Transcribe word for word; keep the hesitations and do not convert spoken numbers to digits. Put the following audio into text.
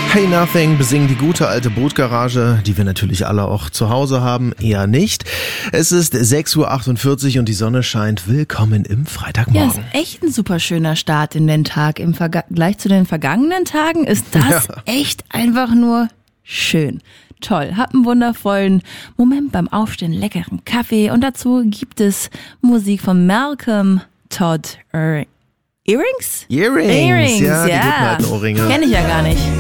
Hey Nothing besingen die gute alte Bootgarage, die wir natürlich alle auch zu Hause haben, eher nicht. Es ist sechs Uhr achtundvierzig und die Sonne scheint. Willkommen im Freitagmorgen. Ja, ist echt ein super schöner Start in den Tag. Im Vergleich zu den vergangenen Tagen ist das Ja. echt einfach nur schön. Toll, hab einen wundervollen Moment beim Aufstehen, leckeren Kaffee und dazu gibt es Musik von Malcolm Todd. Er- Earrings? Earrings, Earrings, ja, die ja. guten alten Ohrringe. Kenn ich ja gar nicht.